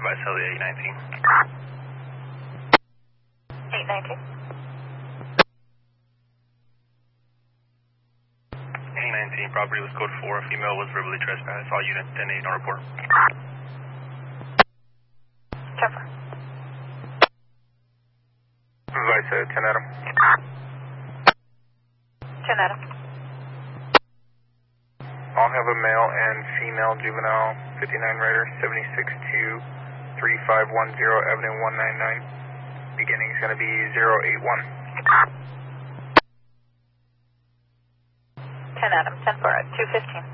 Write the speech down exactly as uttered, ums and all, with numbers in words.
Advise Heli eight nineteen. eight nineteen. eight nineteen, property was code four. A female was verbally trespassed. All units ten eight on report. ten four. Advise uh, ten Adam. ten Adam. I'll have a male and female juvenile, fifty-nine rider, seventy-six two three five one zero Avenue one ninety-nine. Beginning is going to be zero eight one. ten Adam, ten four at two fifteen.